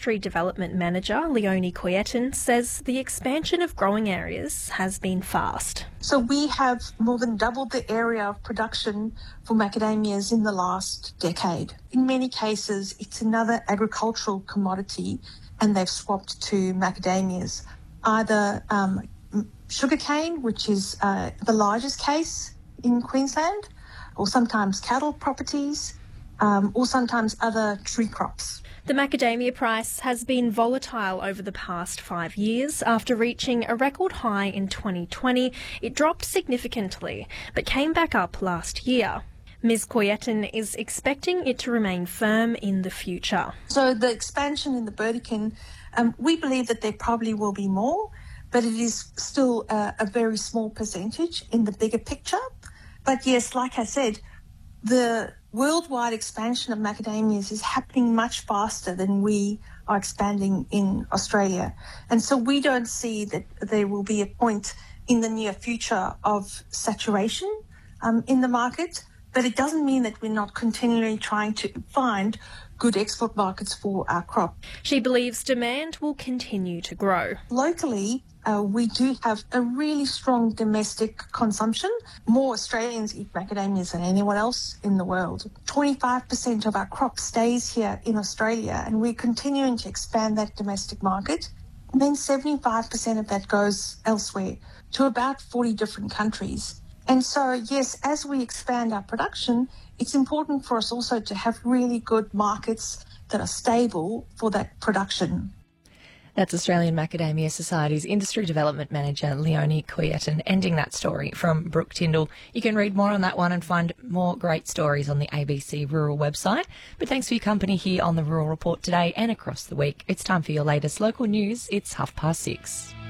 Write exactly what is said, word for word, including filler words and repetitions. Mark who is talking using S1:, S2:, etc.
S1: Industry Development Manager, Leonie Coyetan, says the expansion of growing areas has been fast.
S2: So we have more than doubled the area of production for macadamias in the last decade. In many cases, it's another agricultural commodity and they've swapped to macadamias. Either um, sugarcane, which is uh, the largest case in Queensland, or sometimes cattle properties, um, or sometimes other tree crops.
S1: The macadamia price has been volatile over the past five years. After reaching a record high in twenty twenty, it dropped significantly, but came back up last year. Miz Coyetan is expecting it to remain firm in the future.
S2: So the expansion in the Burdekin, um, we believe that there probably will be more, but it is still a, a very small percentage in the bigger picture. But yes, like I said, the worldwide expansion of macadamias is happening much faster than we are expanding in Australia. And so we don't see that there will be a point in the near future of saturation um, in the market, but it doesn't mean that we're not continually trying to find good export markets for our crop.
S1: She believes demand will continue to grow.
S2: Locally, uh, we do have a really strong domestic consumption. More Australians eat macadamias than anyone else in the world. twenty-five percent of our crop stays here in Australia, and we're continuing to expand that domestic market. And then seventy-five percent of that goes elsewhere to about forty different countries. And so, yes, as we expand our production, it's important for us also to have really good markets that are stable for that production.
S3: That's Australian Macadamia Society's Industry Development Manager, Leonie Coyetan, ending that story from Brooke Tyndall. You can read more on that one and find more great stories on the A B C Rural website. But thanks for your company here on the Rural Report today and across the week. It's time for your latest local news. It's half past six.